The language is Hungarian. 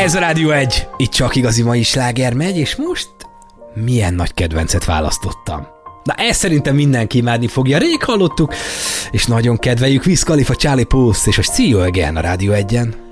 Ez a Rádió 1, itt csak igazi mai sláger megy, és most milyen nagy kedvencet választottam. Na ezt szerintem mindenki imádni fogja, rég hallottuk, és nagyon kedveljük. Wiz Khalifa, Charlie Puth és a See You Again a Rádió 1-en.